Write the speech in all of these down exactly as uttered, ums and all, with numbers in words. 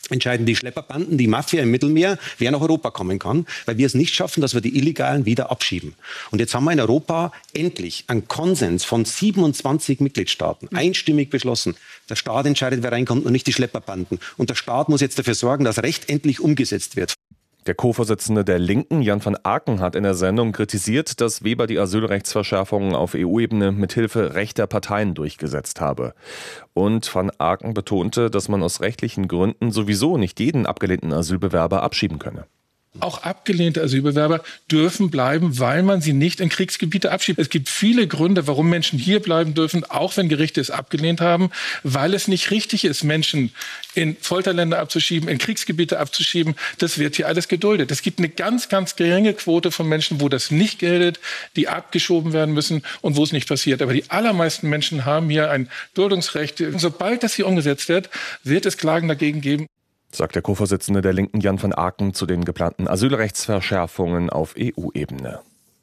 entscheiden die Schlepperbanden, die Mafia im Mittelmeer, wer nach Europa kommen kann, weil wir es nicht schaffen, dass wir die Illegalen wieder abschieben. Und jetzt haben wir in Europa endlich einen Konsens von siebenundzwanzig Mitgliedstaaten, einstimmig beschlossen. Der Staat entscheidet, wer reinkommt und nicht die Schlepperbanden. Und der Staat muss jetzt dafür sorgen, dass Recht endlich umgesetzt wird. Der Co-Vorsitzende der Linken, Jan van Aken, hat in der Sendung kritisiert, dass Weber die Asylrechtsverschärfungen auf E U-Ebene mithilfe rechter Parteien durchgesetzt habe. Und van Aken betonte, dass man aus rechtlichen Gründen sowieso nicht jeden abgelehnten Asylbewerber abschieben könne. Auch abgelehnte Asylbewerber dürfen bleiben, weil man sie nicht in Kriegsgebiete abschiebt. Es gibt viele Gründe, warum Menschen hier bleiben dürfen, auch wenn Gerichte es abgelehnt haben, weil es nicht richtig ist, Menschen in Folterländer abzuschieben, in Kriegsgebiete abzuschieben. Das wird hier alles geduldet. Es gibt eine ganz, ganz geringe Quote von Menschen, wo das nicht gilt, die abgeschoben werden müssen und wo es nicht passiert. Aber die allermeisten Menschen haben hier ein Duldungsrecht. Sobald das hier umgesetzt wird, wird es Klagen dagegen geben. Sagt der Co-Vorsitzende der Linken Jan van Aken zu den geplanten Asylrechtsverschärfungen auf E U-Ebene.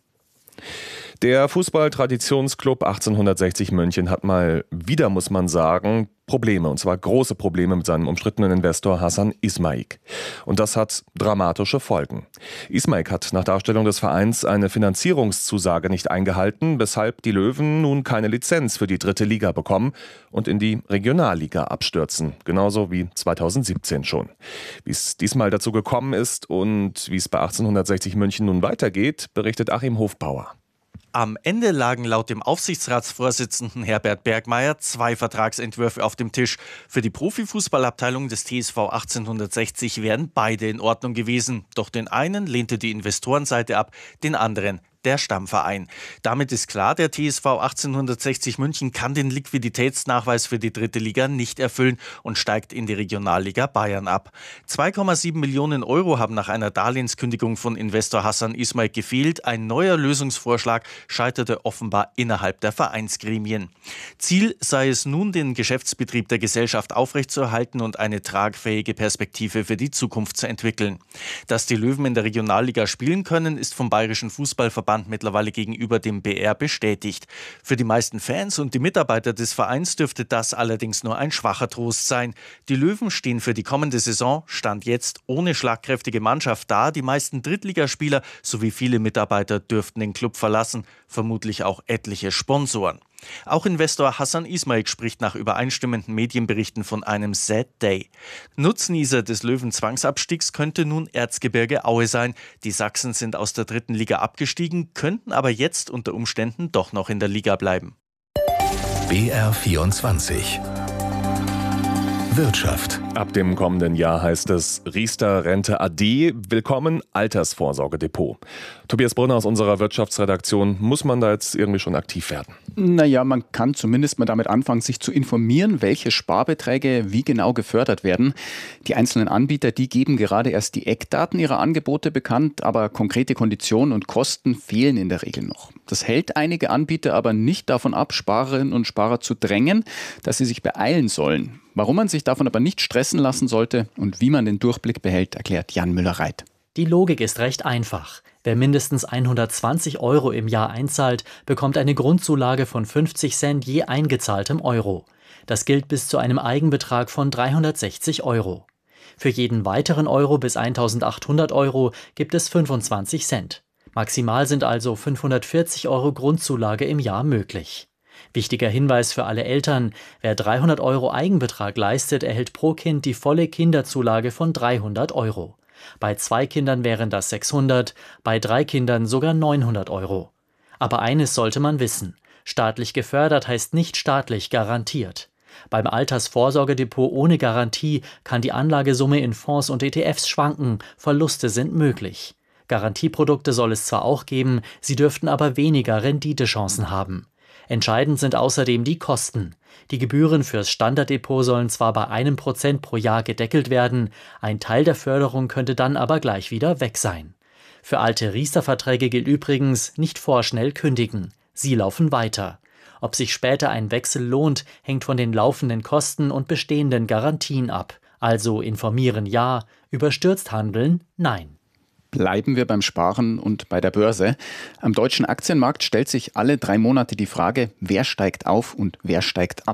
Der Fußball-Traditionsclub achtzehnhundertsechzig München hat mal wieder, muss man sagen, Probleme, und zwar große Probleme mit seinem umstrittenen Investor Hasan İsmaik. Und das hat dramatische Folgen. İsmaik hat nach Darstellung des Vereins eine Finanzierungszusage nicht eingehalten, weshalb die Löwen nun keine Lizenz für die dritte Liga bekommen und in die Regionalliga abstürzen, genauso wie zweitausendsiebzehn schon. Wie es diesmal dazu gekommen ist und wie es bei achtzehnhundertsechzig München nun weitergeht, berichtet Achim Hofbauer. Am Ende lagen laut dem Aufsichtsratsvorsitzenden Herbert Bergmeier zwei Vertragsentwürfe auf dem Tisch. Für die Profifußballabteilung des T S V achtzehnhundertsechzig wären beide in Ordnung gewesen. Doch den einen lehnte die Investorenseite ab, den anderen der Stammverein. Damit ist klar, der T S V achtzehnhundertsechzig München kann den Liquiditätsnachweis für die dritte Liga nicht erfüllen und steigt in die Regionalliga Bayern ab. zwei Komma sieben Millionen Euro haben nach einer Darlehenskündigung von Investor Hasan İsmaik gefehlt. Ein neuer Lösungsvorschlag scheiterte offenbar innerhalb der Vereinsgremien. Ziel sei es nun, den Geschäftsbetrieb der Gesellschaft aufrechtzuerhalten und eine tragfähige Perspektive für die Zukunft zu entwickeln. Dass die Löwen in der Regionalliga spielen können, ist vom Bayerischen Fußballverband mittlerweile gegenüber dem B R bestätigt. Für die meisten Fans und die Mitarbeiter des Vereins dürfte das allerdings nur ein schwacher Trost sein. Die Löwen stehen für die kommende Saison, Stand jetzt, ohne schlagkräftige Mannschaft da. Die meisten Drittligaspieler sowie viele Mitarbeiter dürften den Club verlassen, vermutlich auch etliche Sponsoren. Auch Investor Hasan İsmaik spricht nach übereinstimmenden Medienberichten von einem Sad Day. Nutznießer des Löwen-Zwangsabstiegs könnte nun Erzgebirge Aue sein. Die Sachsen sind aus der dritten Liga abgestiegen, könnten aber jetzt unter Umständen doch noch in der Liga bleiben. B R vierundzwanzig Wirtschaft. Ab dem kommenden Jahr heißt es Riester-Rente ade, willkommen Altersvorsorgedepot. Tobias Brunner aus unserer Wirtschaftsredaktion, muss man da jetzt irgendwie schon aktiv werden? Naja, man kann zumindest mal damit anfangen, sich zu informieren, welche Sparbeträge wie genau gefördert werden. Die einzelnen Anbieter, die geben gerade erst die Eckdaten ihrer Angebote bekannt, aber konkrete Konditionen und Kosten fehlen in der Regel noch. Das hält einige Anbieter aber nicht davon ab, Sparerinnen und Sparer zu drängen, dass sie sich beeilen sollen. Warum man sich davon aber nicht stressen lassen sollte und wie man den Durchblick behält, erklärt Jan Müller-Reit. Die Logik ist recht einfach. Wer mindestens hundertzwanzig Euro im Jahr einzahlt, bekommt eine Grundzulage von fünfzig Cent je eingezahltem Euro. Das gilt bis zu einem Eigenbetrag von dreihundertsechzig Euro. Für jeden weiteren Euro bis eintausendachthundert Euro gibt es fünfundzwanzig Cent. Maximal sind also fünfhundertvierzig Euro Grundzulage im Jahr möglich. Wichtiger Hinweis für alle Eltern: Wer dreihundert Euro Eigenbetrag leistet, erhält pro Kind die volle Kinderzulage von dreihundert Euro. Bei zwei Kindern wären das sechshundert, bei drei Kindern sogar neunhundert Euro. Aber eines sollte man wissen: Staatlich gefördert heißt nicht staatlich garantiert. Beim Altersvorsorgedepot ohne Garantie kann die Anlagesumme in Fonds und E T Fs schwanken, Verluste sind möglich. Garantieprodukte soll es zwar auch geben, sie dürften aber weniger Renditechancen haben. Entscheidend sind außerdem die Kosten. Die Gebühren fürs Standarddepot sollen zwar bei einem Prozent pro Jahr gedeckelt werden, ein Teil der Förderung könnte dann aber gleich wieder weg sein. Für alte Riester-Verträge gilt übrigens: nicht vorschnell kündigen. Sie laufen weiter. Ob sich später ein Wechsel lohnt, hängt von den laufenden Kosten und bestehenden Garantien ab. Also informieren ja, überstürzt handeln nein. Bleiben wir beim Sparen und bei der Börse. Am deutschen Aktienmarkt stellt sich alle drei Monate die Frage, wer steigt auf und wer steigt ab.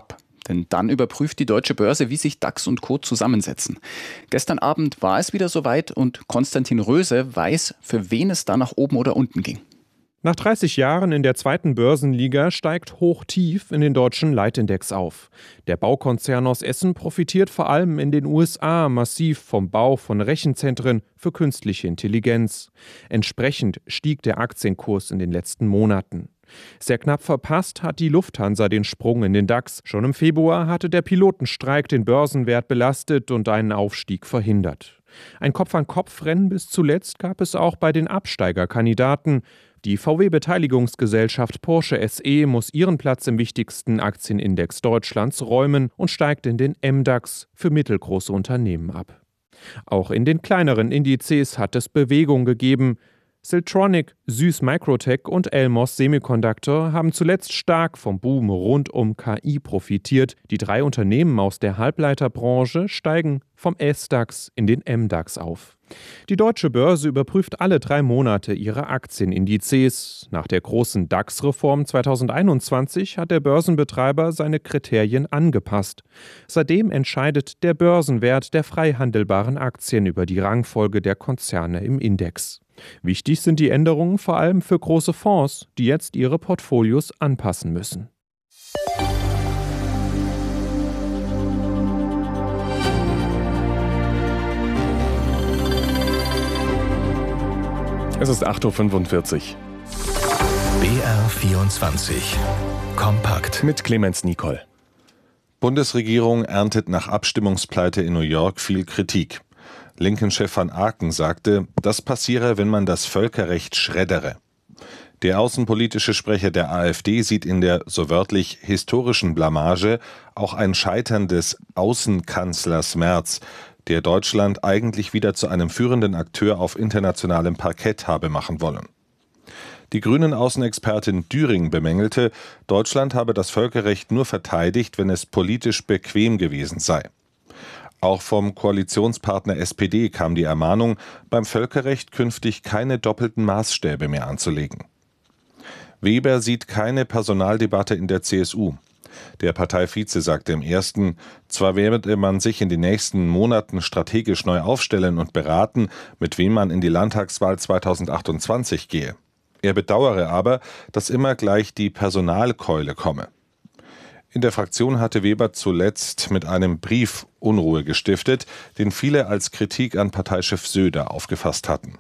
Denn dann überprüft die Deutsche Börse, wie sich DAX und Co. zusammensetzen. Gestern Abend war es wieder soweit und Konstantin Röse weiß, für wen es da nach oben oder unten ging. Nach dreißig Jahren in der zweiten Börsenliga steigt Hochtief in den deutschen Leitindex auf. Der Baukonzern aus Essen profitiert vor allem in den U S A massiv vom Bau von Rechenzentren für künstliche Intelligenz. Entsprechend stieg der Aktienkurs in den letzten Monaten. Sehr knapp verpasst hat die Lufthansa den Sprung in den DAX. Schon im Februar hatte der Pilotenstreik den Börsenwert belastet und einen Aufstieg verhindert. Ein Kopf-an-Kopf-Rennen bis zuletzt gab es auch bei den Absteigerkandidaten. Die V W-Beteiligungsgesellschaft Porsche S E muss ihren Platz im wichtigsten Aktienindex Deutschlands räumen und steigt in den M DAX für mittelgroße Unternehmen ab. Auch in den kleineren Indizes hat es Bewegung gegeben. Siltronic, Süß Microtech und Elmos Semiconductor haben zuletzt stark vom Boom rund um K I profitiert. Die drei Unternehmen aus der Halbleiterbranche steigen vom S DAX in den M DAX auf. Die Deutsche Börse überprüft alle drei Monate ihre Aktienindizes. Nach der großen DAX-Reform zweitausendeinundzwanzig hat der Börsenbetreiber seine Kriterien angepasst. Seitdem entscheidet der Börsenwert der frei handelbaren Aktien über die Rangfolge der Konzerne im Index. Wichtig sind die Änderungen vor allem für große Fonds, die jetzt ihre Portfolios anpassen müssen. Es ist acht Uhr fünfundvierzig. B R vierundzwanzig. Kompakt. Mit Clemens Nicol. Bundesregierung erntet nach Abstimmungspleite in New York viel Kritik. Linken-Chef van Aken sagte, das passiere, wenn man das Völkerrecht schreddere. Der außenpolitische Sprecher der AfD sieht in der, so wörtlich, historischen Blamage auch ein Scheitern des Außenkanzlers Merz, der Deutschland eigentlich wieder zu einem führenden Akteur auf internationalem Parkett habe machen wollen. Die Grünen-Außenexpertin Düring bemängelte, Deutschland habe das Völkerrecht nur verteidigt, wenn es politisch bequem gewesen sei. Auch vom Koalitionspartner S P D kam die Ermahnung, beim Völkerrecht künftig keine doppelten Maßstäbe mehr anzulegen. Weber sieht keine Personaldebatte in der C S U. Der Parteivize sagte im ersten, zwar werde man sich in den nächsten Monaten strategisch neu aufstellen und beraten, mit wem man in die Landtagswahl zweitausendachtundzwanzig gehe. Er bedauere aber, dass immer gleich die Personalkeule komme. In der Fraktion hatte Weber zuletzt mit einem Brief Unruhe gestiftet, den viele als Kritik an Parteichef Söder aufgefasst hatten.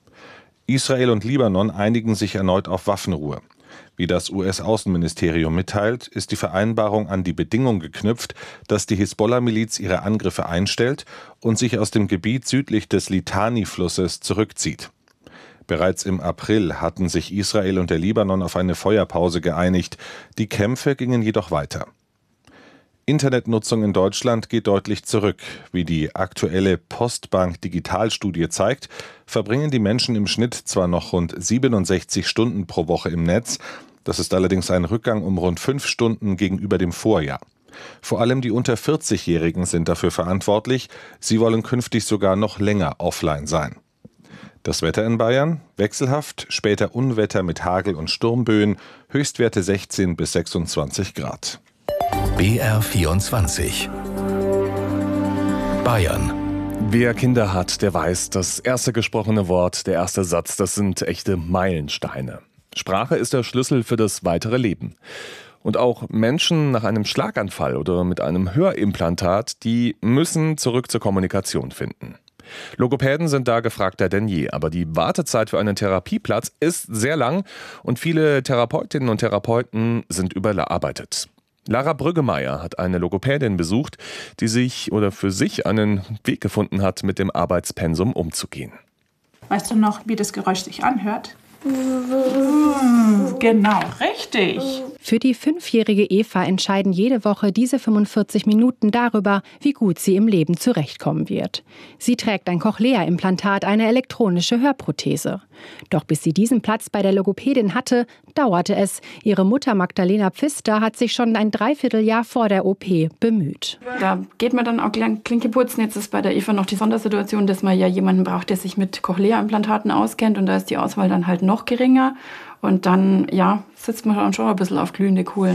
Israel und Libanon einigen sich erneut auf Waffenruhe. Wie das U S-Außenministerium mitteilt, ist die Vereinbarung an die Bedingung geknüpft, dass die Hisbollah-Miliz ihre Angriffe einstellt und sich aus dem Gebiet südlich des Litani-Flusses zurückzieht. Bereits im April hatten sich Israel und der Libanon auf eine Feuerpause geeinigt. Die Kämpfe gingen jedoch weiter. Internetnutzung in Deutschland geht deutlich zurück. Wie die aktuelle Postbank-Digitalstudie zeigt, verbringen die Menschen im Schnitt zwar noch rund siebenundsechzig Stunden pro Woche im Netz, das ist allerdings ein Rückgang um rund fünf Stunden gegenüber dem Vorjahr. Vor allem die unter vierzig-Jährigen sind dafür verantwortlich. Sie wollen künftig sogar noch länger offline sein. Das Wetter in Bayern? Wechselhaft, später Unwetter mit Hagel und Sturmböen, Höchstwerte sechzehn bis sechsundzwanzig Grad. B R vierundzwanzig. Bayern. Wer Kinder hat, der weiß, das erste gesprochene Wort, der erste Satz, das sind echte Meilensteine. Sprache ist der Schlüssel für das weitere Leben. Und auch Menschen nach einem Schlaganfall oder mit einem Hörimplantat, die müssen zurück zur Kommunikation finden. Logopäden sind da gefragter denn je, aber die Wartezeit für einen Therapieplatz ist sehr lang und viele Therapeutinnen und Therapeuten sind überarbeitet. Lara Brüggemeier hat eine Logopädin besucht, die sich oder für sich einen Weg gefunden hat, mit dem Arbeitspensum umzugehen. Weißt du noch, wie das Geräusch sich anhört? Genau, richtig. Für die fünfjährige Eva entscheiden jede Woche diese fünfundvierzig Minuten darüber, wie gut sie im Leben zurechtkommen wird. Sie trägt ein Cochlea-Implantat, eine elektronische Hörprothese. Doch bis sie diesen Platz bei der Logopädin hatte, dauerte es. Ihre Mutter Magdalena Pfister hat sich schon ein Dreivierteljahr vor der O P bemüht. Da geht man dann auch Klinke putzen. Jetzt ist bei der Eva noch die Sondersituation, dass man ja jemanden braucht, der sich mit Cochlea-Implantaten auskennt. Und da ist die Auswahl dann halt noch geringer. Und dann, ja, sitzt man dann schon ein bisschen auf glühende Kohle.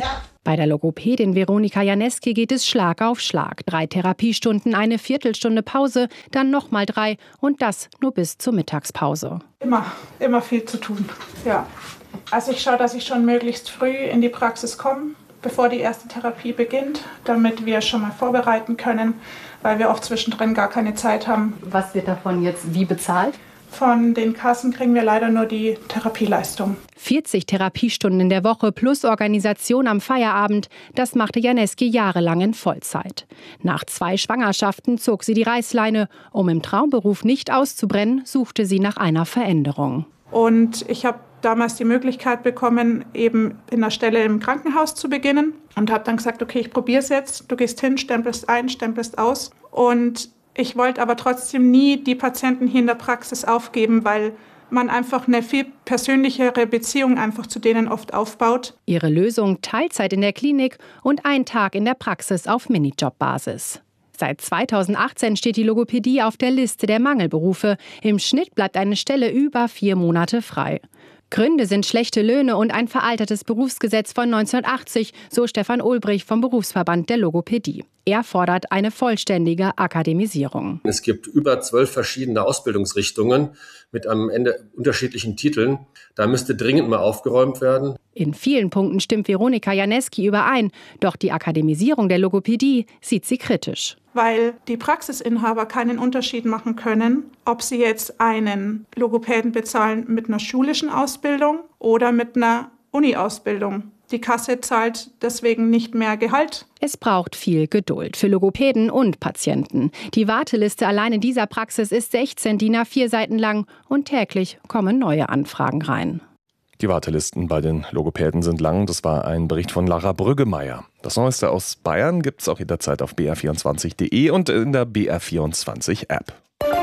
Bei der Logopädin Veronika Janeski geht es Schlag auf Schlag. Drei Therapiestunden, eine Viertelstunde Pause, dann nochmal drei und das nur bis zur Mittagspause. Immer, immer viel zu tun, ja. Also ich schaue, dass ich schon möglichst früh in die Praxis komme, bevor die erste Therapie beginnt, damit wir schon mal vorbereiten können, weil wir oft zwischendrin gar keine Zeit haben. Was wird davon jetzt wie bezahlt? Von den Kassen kriegen wir leider nur die Therapieleistung. vierzig Therapiestunden in der Woche plus Organisation am Feierabend, das machte Janeski jahrelang in Vollzeit. Nach zwei Schwangerschaften zog sie die Reißleine. Um im Traumberuf nicht auszubrennen, suchte sie nach einer Veränderung. Und ich habe damals die Möglichkeit bekommen, eben in einer Stelle im Krankenhaus zu beginnen. Und habe dann gesagt, okay, ich probiere es jetzt. Du gehst hin, stempelst ein, stempelst aus. Und ich wollte aber trotzdem nie die Patienten hier in der Praxis aufgeben, weil man einfach eine viel persönlichere Beziehung einfach zu denen oft aufbaut. Ihre Lösung: Teilzeit in der Klinik und ein Tag in der Praxis auf Minijobbasis. Seit zweitausendachtzehn steht die Logopädie auf der Liste der Mangelberufe. Im Schnitt bleibt eine Stelle über vier Monate frei. Gründe sind schlechte Löhne und ein veraltetes Berufsgesetz von neunzehnhundertachtzig, so Stefan Ulbrich vom Berufsverband der Logopädie. Er fordert eine vollständige Akademisierung. Es gibt über zwölf verschiedene Ausbildungsrichtungen mit am Ende unterschiedlichen Titeln. Da müsste dringend mal aufgeräumt werden. In vielen Punkten stimmt Veronika Janeski überein. Doch die Akademisierung der Logopädie sieht sie kritisch. Weil die Praxisinhaber keinen Unterschied machen können, ob sie jetzt einen Logopäden bezahlen mit einer schulischen Ausbildung oder mit einer Uni-Ausbildung. Die Kasse zahlt deswegen nicht mehr Gehalt. Es braucht viel Geduld für Logopäden und Patienten. Die Warteliste allein in dieser Praxis ist sechzehn D I N A vier Seiten lang und täglich kommen neue Anfragen rein. Die Wartelisten bei den Logopäden sind lang. Das war ein Bericht von Lara Brüggemeier. Das Neueste aus Bayern gibt es auch jederzeit auf b r vierundzwanzig punkt de und in der B R vierundzwanzig App.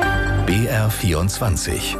B R vierundzwanzig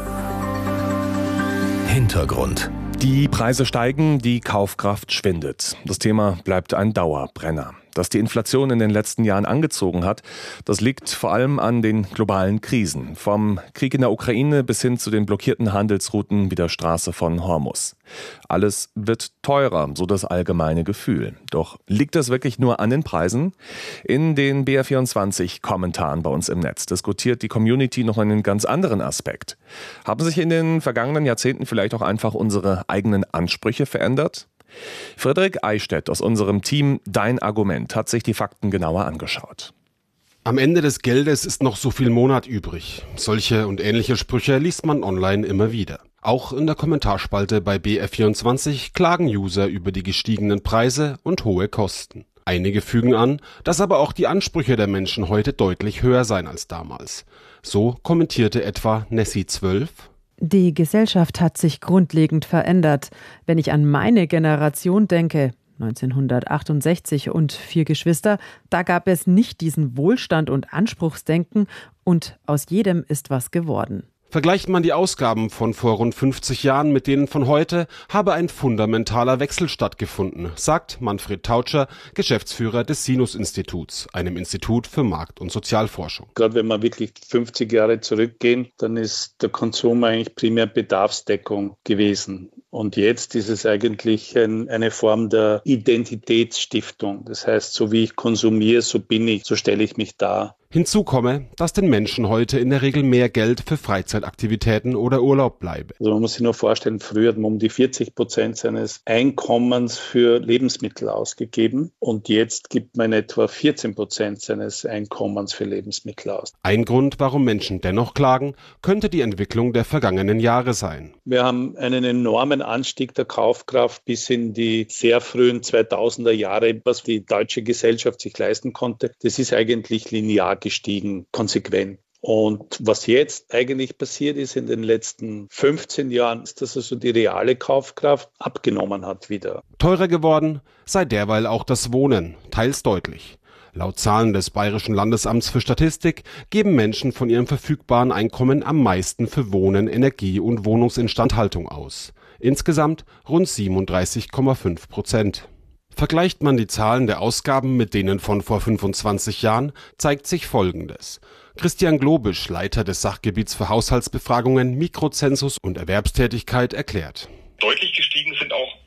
Hintergrund. Die Preise steigen, die Kaufkraft schwindet. Das Thema bleibt ein Dauerbrenner. Dass die Inflation in den letzten Jahren angezogen hat, das liegt vor allem an den globalen Krisen. Vom Krieg in der Ukraine bis hin zu den blockierten Handelsrouten wie der Straße von Hormuz. Alles wird teurer, so das allgemeine Gefühl. Doch liegt das wirklich nur an den Preisen? In den B R vierundzwanzig Kommentaren bei uns im Netz diskutiert die Community noch einen ganz anderen Aspekt. Haben sich in den vergangenen Jahrzehnten vielleicht auch einfach unsere eigenen Ansprüche verändert? Friedrich Eichstädt aus unserem Team Dein Argument hat sich die Fakten genauer angeschaut. Am Ende des Geldes ist noch so viel Monat übrig. Solche und ähnliche Sprüche liest man online immer wieder. Auch in der Kommentarspalte bei B R vierundzwanzig klagen User über die gestiegenen Preise und hohe Kosten. Einige fügen an, dass aber auch die Ansprüche der Menschen heute deutlich höher seien als damals. So kommentierte etwa Nessie zwölf. Die Gesellschaft hat sich grundlegend verändert. Wenn ich an meine Generation denke, neunzehnhundertachtundsechzig und vier Geschwister, da gab es nicht diesen Wohlstand und Anspruchsdenken und aus jedem ist was geworden. Vergleicht man die Ausgaben von vor rund fünfzig Jahren mit denen von heute, habe ein fundamentaler Wechsel stattgefunden, sagt Manfred Tautscher, Geschäftsführer des Sinus-Instituts, einem Institut für Markt- und Sozialforschung. Gerade wenn wir wirklich fünfzig Jahre zurückgehen, dann ist der Konsum eigentlich primär Bedarfsdeckung gewesen. Und jetzt ist es eigentlich ein, eine Form der Identitätsstiftung. Das heißt, so wie ich konsumiere, so bin ich, so stelle ich mich dar. Hinzu komme, dass den Menschen heute in der Regel mehr Geld für Freizeitaktivitäten oder Urlaub bleibe. Also man muss sich nur vorstellen, früher hat man um die vierzig Prozent seines Einkommens für Lebensmittel ausgegeben und jetzt gibt man etwa vierzehn Prozent seines Einkommens für Lebensmittel aus. Ein Grund, warum Menschen dennoch klagen, könnte die Entwicklung der vergangenen Jahre sein. Wir haben einen enormen Anstieg der Kaufkraft bis in die sehr frühen zweitausender Jahre, was die deutsche Gesellschaft sich leisten konnte. Das ist eigentlich linear gestiegen, konsequent. Und was jetzt eigentlich passiert ist in den letzten fünfzehn Jahren, ist, dass also die reale Kaufkraft abgenommen hat wieder. Teurer geworden sei derweil auch das Wohnen, teils deutlich. Laut Zahlen des Bayerischen Landesamts für Statistik geben Menschen von ihrem verfügbaren Einkommen am meisten für Wohnen, Energie und Wohnungsinstandhaltung aus. Insgesamt rund siebenunddreißig Komma fünf Prozent. Vergleicht man die Zahlen der Ausgaben mit denen von vor fünfundzwanzig Jahren, zeigt sich Folgendes. Christian Globisch, Leiter des Sachgebiets für Haushaltsbefragungen, Mikrozensus und Erwerbstätigkeit, erklärt. Deutlich gestiegen sind auch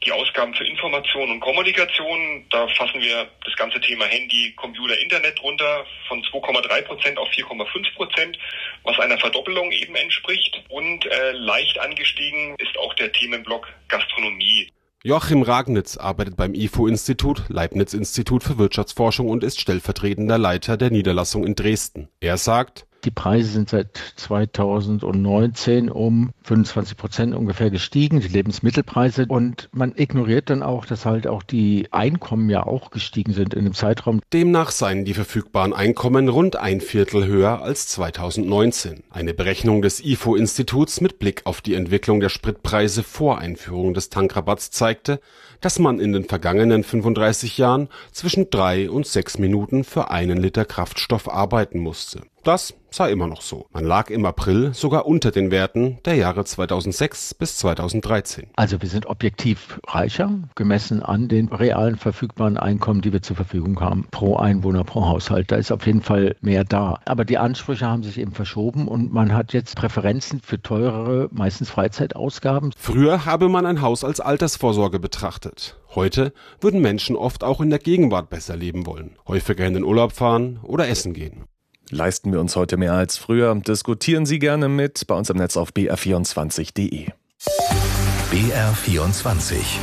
Die Ausgaben für Information und Kommunikation, da fassen wir das ganze Thema Handy, Computer, Internet runter von zwei Komma drei Prozent auf vier Komma fünf Prozent, was einer Verdoppelung eben entspricht. Und äh, leicht angestiegen ist auch der Themenblock Gastronomie. Joachim Ragnitz arbeitet beim I F O-Institut, Leibniz-Institut für Wirtschaftsforschung und ist stellvertretender Leiter der Niederlassung in Dresden. Er sagt: Die Preise sind seit zweitausendneunzehn um fünfundzwanzig Prozent ungefähr gestiegen, die Lebensmittelpreise. Und man ignoriert dann auch, dass halt auch die Einkommen ja auch gestiegen sind in dem Zeitraum. Demnach seien die verfügbaren Einkommen rund ein Viertel höher als zweitausendneunzehn. Eine Berechnung des I F O-Instituts mit Blick auf die Entwicklung der Spritpreise vor Einführung des Tankrabatts zeigte, dass man in den vergangenen fünfunddreißig Jahren zwischen drei und sechs Minuten für einen Liter Kraftstoff arbeiten musste. Das sei immer noch so. Man lag im April sogar unter den Werten der Jahre zweitausendsechs bis zweitausenddreizehn. Also wir sind objektiv reicher, gemessen an den realen verfügbaren Einkommen, die wir zur Verfügung haben, pro Einwohner, pro Haushalt. Da ist auf jeden Fall mehr da. Aber die Ansprüche haben sich eben verschoben und man hat jetzt Präferenzen für teurere, meistens Freizeitausgaben. Früher habe man ein Haus als Altersvorsorge betrachtet. Heute würden Menschen oft auch in der Gegenwart besser leben wollen, häufiger in den Urlaub fahren oder essen gehen. Leisten wir uns heute mehr als früher? Diskutieren Sie gerne mit bei uns im Netz auf b r vierundzwanzig punkt de. B R vierundzwanzig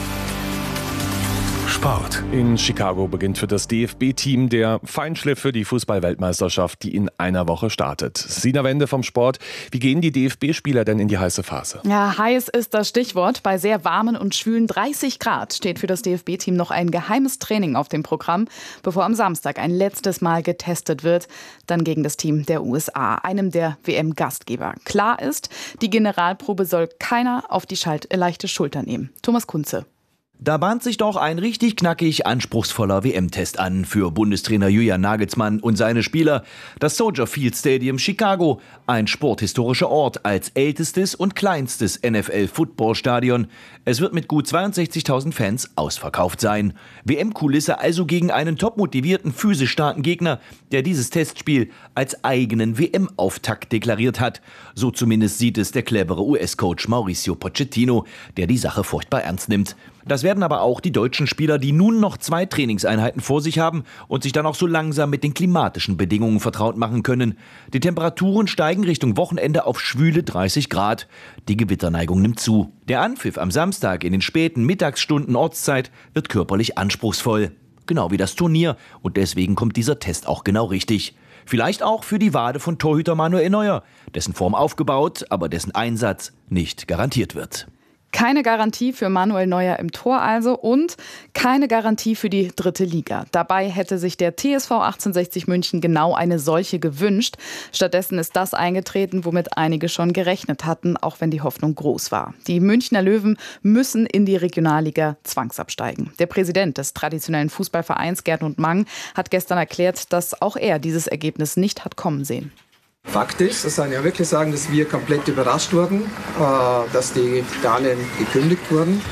Sport. In Chicago beginnt für das D F B-Team der Feinschliff für die Fußball-Weltmeisterschaft, die in einer Woche startet. Sina Wende vom Sport. Wie gehen die D F B-Spieler denn in die heiße Phase? Ja, heiß ist das Stichwort. Bei sehr warmen und schwülen dreißig Grad steht für das D F B-Team noch ein geheimes Training auf dem Programm, bevor am Samstag ein letztes Mal getestet wird. Dann gegen das Team der U S A, einem der W M-Gastgeber. Klar ist, die Generalprobe soll keiner auf die Schalt- leichte Schulter nehmen. Thomas Kunze. Da bahnt sich doch ein richtig knackig anspruchsvoller W M-Test an für Bundestrainer Julian Nagelsmann und seine Spieler. Das Soldier Field Stadium Chicago, ein sporthistorischer Ort als ältestes und kleinstes N F L-Football-Stadion. Es wird mit gut zweiundsechzigtausend Fans ausverkauft sein. W M-Kulisse also gegen einen topmotivierten, physisch starken Gegner, der dieses Testspiel als eigenen W M-Auftakt deklariert hat. So zumindest sieht es der clevere U S-Coach Mauricio Pochettino, der die Sache furchtbar ernst nimmt. Das werden aber auch die deutschen Spieler, die nun noch zwei Trainingseinheiten vor sich haben und sich dann auch so langsam mit den klimatischen Bedingungen vertraut machen können. Die Temperaturen steigen Richtung Wochenende auf schwüle dreißig Grad. Die Gewitterneigung nimmt zu. Der Anpfiff am Samstag in den späten Mittagsstunden Ortszeit wird körperlich anspruchsvoll. Genau wie das Turnier. Und deswegen kommt dieser Test auch genau richtig. Vielleicht auch für die Wade von Torhüter Manuel Neuer, dessen Form aufgebaut, aber dessen Einsatz nicht garantiert wird. Keine Garantie für Manuel Neuer im Tor also und keine Garantie für die dritte Liga. Dabei hätte sich der T S V achtzehnhundertsechzig München genau eine solche gewünscht. Stattdessen ist das eingetreten, womit einige schon gerechnet hatten, auch wenn die Hoffnung groß war. Die Münchner Löwen müssen in die Regionalliga zwangsabsteigen. Der Präsident des traditionellen Fußballvereins, Gernot Mang, hat gestern erklärt, dass auch er dieses Ergebnis nicht hat kommen sehen. Fakt ist, das kann ich ja wirklich sagen, dass wir komplett überrascht wurden, dass die Darlehen gekündigt wurden.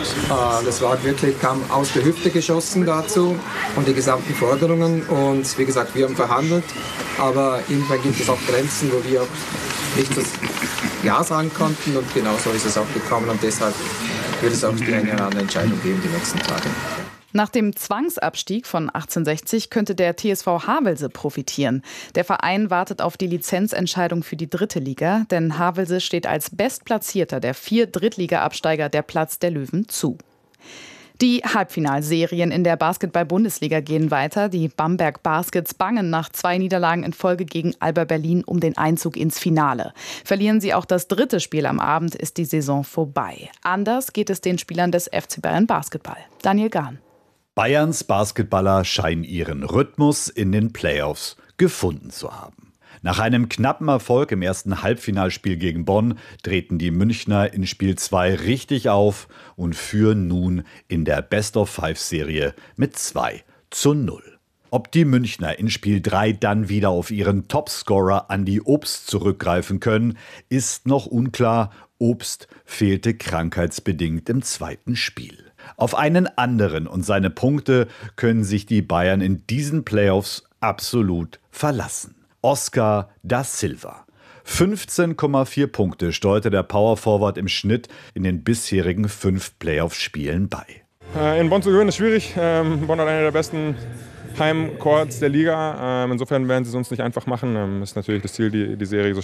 Das war wirklich, kam aus der Hüfte geschossen dazu und die gesamten Forderungen. Und wie gesagt, wir haben verhandelt, aber irgendwann gibt es auch Grenzen, wo wir auch nicht das Ja sagen konnten und genau so ist es auch gekommen und deshalb wird es auch die eine oder andere Entscheidung geben die nächsten Tage. Nach dem Zwangsabstieg von achtzehnhundertsechzig könnte der T S V Havelse profitieren. Der Verein wartet auf die Lizenzentscheidung für die dritte Liga, denn Havelse steht als Bestplatzierter der vier Drittliga-Absteiger der Platz der Löwen zu. Die Halbfinalserien in der Basketball-Bundesliga gehen weiter. Die Bamberg Baskets bangen nach zwei Niederlagen in Folge gegen Alba Berlin um den Einzug ins Finale. Verlieren sie auch das dritte Spiel am Abend, ist die Saison vorbei. Anders geht es den Spielern des F C Bayern Basketball. Daniel Gahn. Bayerns Basketballer scheinen ihren Rhythmus in den Playoffs gefunden zu haben. Nach einem knappen Erfolg im ersten Halbfinalspiel gegen Bonn treten die Münchner in Spiel zwei richtig auf und führen nun in der Best-of-Five-Serie mit zwei zu null. Ob die Münchner in Spiel drei dann wieder auf ihren Topscorer Andi Obst zurückgreifen können, ist noch unklar. Obst fehlte krankheitsbedingt im zweiten Spiel. Auf einen anderen und seine Punkte können sich die Bayern in diesen Playoffs absolut verlassen. Oscar da Silva. fünfzehn Komma vier Punkte steuerte der Power Forward im Schnitt in den bisherigen fünf Playoff-Spielen bei. In Bonn zu gewinnen ist schwierig. Bonn hat eine der besten Heimcourts der Liga. Insofern werden sie es uns nicht einfach machen. Es ist natürlich das Ziel, die, die Serie so